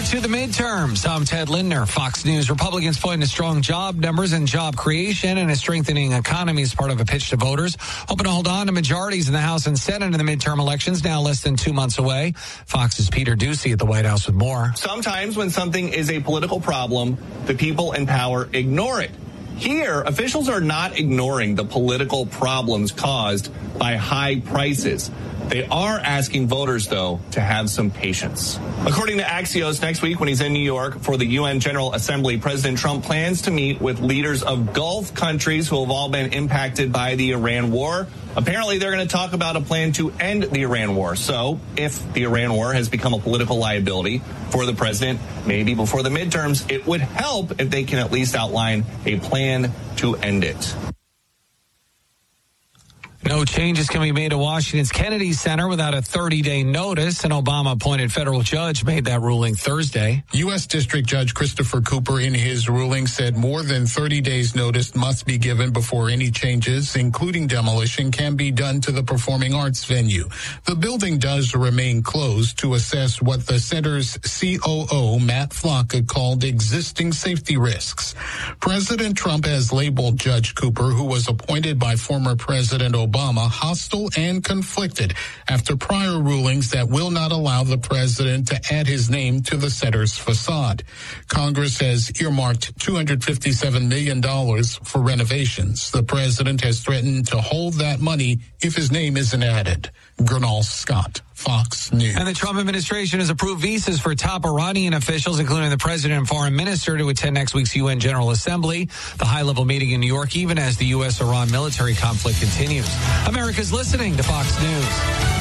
to the midterms. I'm Ted Lindner, Fox News. Republicans point to strong job numbers and job creation and a strengthening economy as part of a pitch to voters, hoping to hold on to majorities in the House and Senate in the midterm elections, now less than 2 months away. Fox's Peter Ducey at the White House with more. Sometimes when something is a political problem, the people in power ignore it. Here, officials are not ignoring the political problems caused by high prices. They are asking voters, though, to have some patience. According to Axios, next week when he's in New York for the UN General Assembly, President Trump plans to meet with leaders of Gulf countries who have all been impacted by the Iran war. Apparently, they're going to talk about a plan to end the Iran war. So if the Iran war has become a political liability for the president, maybe before the midterms, it would help if they can at least outline a plan to end it. No changes can be made to Washington's Kennedy Center without a 30-day notice. An Obama-appointed federal judge made that ruling Thursday. U.S. District Judge Christopher Cooper, in his ruling, said more than 30 days' notice must be given before any changes, including demolition, can be done to the performing arts venue. The building does remain closed to assess what the center's COO, Matt Flocka, called existing safety risks. President Trump has labeled Judge Cooper, who was appointed by former President Obama, hostile and conflicted after prior rulings that will not allow the president to add his name to the center's facade. Congress has earmarked $257 million for renovations. The president has threatened to hold that money if his name isn't added. Gernal Scott, Fox News. And the Trump administration has approved visas for top Iranian officials, including the president and foreign minister, to attend next week's UN General Assembly, the high-level meeting in New York, even as the U.S.-Iran military conflict continues. America's listening to Fox News.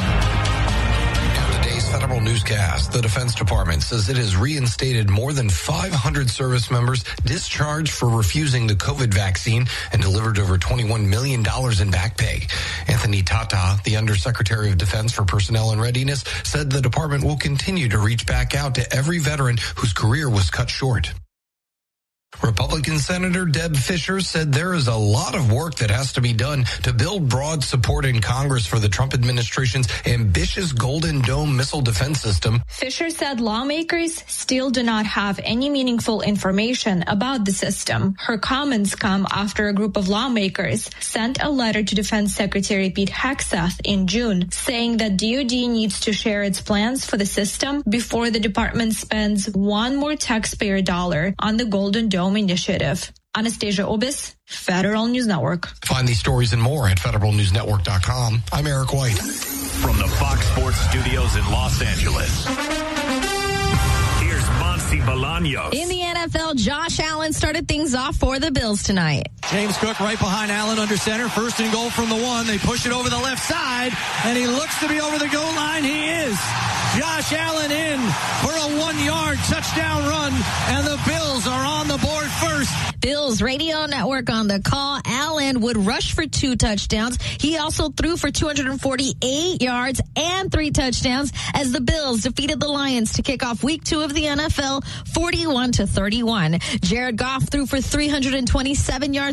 Federal newscast. The Defense Department says it has reinstated more than 500 service members discharged for refusing the COVID vaccine and delivered over $21 million in back pay. Anthony Tata, the Undersecretary of Defense for Personnel and Readiness, said the department will continue to reach back out to every veteran whose career was cut short. Republican Senator Deb Fischer said there is a lot of work that has to be done to build broad support in Congress for the Trump administration's ambitious Golden Dome missile defense system. Fischer said lawmakers still do not have any meaningful information about the system. Her comments come after a group of lawmakers sent a letter to Defense Secretary Pete Hegseth in June saying that DoD needs to share its plans for the system before the department spends one more taxpayer dollar on the Golden Dome initiative. Anastasia Obis, Federal News Network. Find these stories and more at federalnewsnetwork.com. I'm Eric White. From the Fox Sports Studios in Los Angeles, here's Monty Bolaños. In the NFL, Josh Allen started things off for the Bills tonight. James Cook right behind Allen under center. First and goal from the one. They push it over the left side, and he looks to be over the goal line. He is. Josh Allen in for a 1-yard touchdown run, and the Bills are on the board first. Bills radio network on the call. Allen would rush for 2 touchdowns. He also threw for 248 yards and 3 touchdowns as the Bills defeated the Lions to kick off week 2 of the NFL 41-31. Jared Goff threw for 327 yards